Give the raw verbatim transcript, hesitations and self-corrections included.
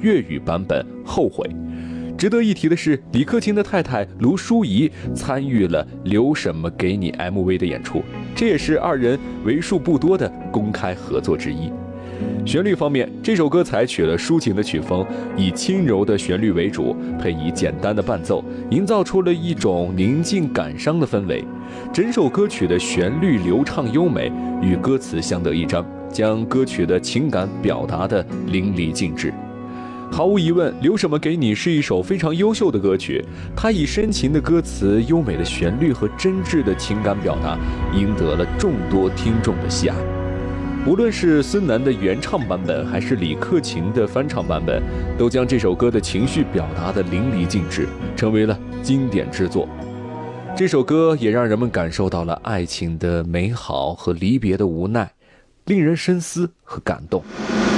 粤语版本《后悔》。值得一提的是，李克勤的太太卢淑仪参与了《留什么给你》M V 的演出，这也是二人为数不多的公开合作之一。旋律方面，这首歌采取了抒情的曲风，以轻柔的旋律为主，配以简单的伴奏，营造出了一种宁静感伤的氛围。整首歌曲的旋律流畅优美，与歌词相得益彰，将歌曲的情感表达得淋漓尽致。毫无疑问，《留什么给你》是一首非常优秀的歌曲，它以深情的歌词、优美的旋律和真挚的情感表达，赢得了众多听众的喜爱。无论是孙楠的原唱版本，还是李克勤的翻唱版本，都将这首歌的情绪表达得淋漓尽致，成为了经典之作。这首歌也让人们感受到了爱情的美好和离别的无奈，令人深思和感动。